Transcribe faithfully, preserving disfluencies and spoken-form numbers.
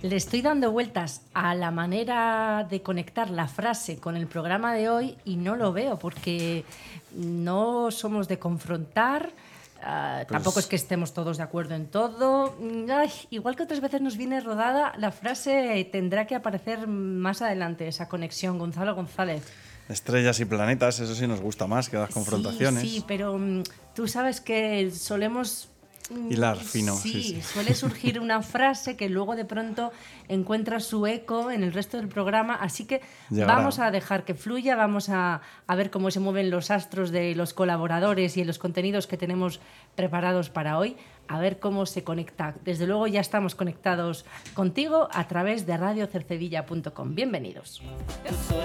le estoy dando vueltas a la manera de conectar la frase con el programa de hoy y no lo veo, porque no somos de confrontar. Uh, pues, tampoco es que estemos todos de acuerdo en todo. Ay, igual que otras veces nos viene rodada, la frase tendrá que aparecer más adelante, esa conexión. Gonzalo González. Estrellas y planetas, eso sí nos gusta más que las confrontaciones. Sí, sí, pero um, tú sabes que solemos... hilar fino. Sí, sí, sí, suele surgir una frase que luego de pronto encuentra su eco en el resto del programa, así que Llegará. vamos a dejar que fluya, vamos a, a ver cómo se mueven los astros de los colaboradores y en los contenidos que tenemos preparados para hoy, a ver cómo se conecta. Desde luego ya estamos conectados contigo a través de radio cercedilla punto com. Bienvenidos. Eso